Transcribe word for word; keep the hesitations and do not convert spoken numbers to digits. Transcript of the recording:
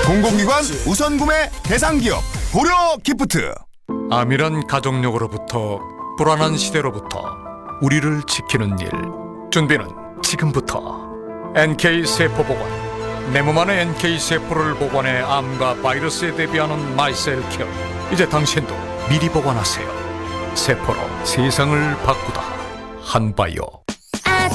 공공기관 우선 구매 대상 기업 고려 기프트. 암이란 가족력으로부터 불안한 시대로부터 우리를 지키는 일. 준비는 지금부터. 엔케이 세포 보관. 내 몸 안에 엔케이 세포를 보관해 암과 바이러스에 대비하는 마이셀 케어. 이제 당신도 미리 보관하세요. 세포로 세상을 바꾸다. 한바이오.